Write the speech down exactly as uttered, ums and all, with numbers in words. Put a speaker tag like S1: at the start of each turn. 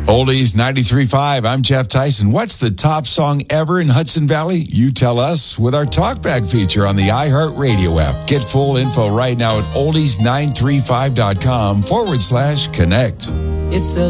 S1: Oldies ninety-three point five. I'm Jeff Tyson. What's the top song ever in Hudson Valley? You tell us with our Talkback feature on the iHeartRadio app. Get full info right now at oldies nine three five dot com forward slash connect.
S2: It's a